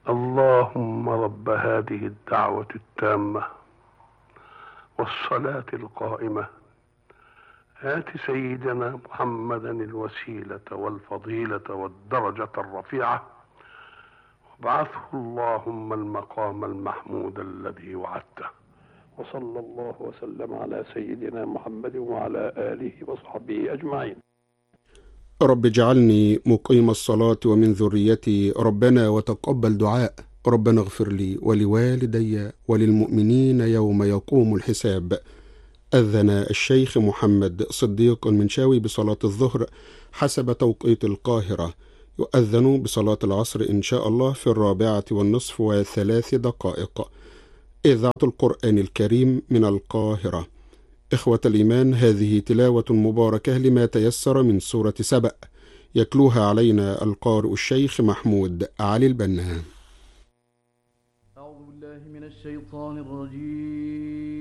اللهم رب هذه الدعوة التامة والصلاة القائمة آت سيدنا محمدا الوسيلة والفضيلة والدرجة الرفيعة وابعثه اللهم المقام المحمود الذي وعدته. وصلى الله وسلم على سيدنا محمد وعلى آله وصحبه أجمعين. رب اجعلني مقيم الصلاة ومن ذريتي ربنا وتقبل دعاء. ربنا اغفر لي ولوالدي وللمؤمنين يوم يقوم الحساب. أذن الشيخ محمد صديق المنشاوي بصلاة الظهر حسب توقيت القاهرة. يؤذن بصلاة العصر إن شاء الله في 4:03. إذاعة القرآن الكريم من القاهرة. إخوة الإيمان، هذه تلاوة مباركة لما تيسر من سورة سبأ، يتلوها علينا القارئ الشيخ محمود علي البنا. أعوذ بالله من الشيطان الرجيم.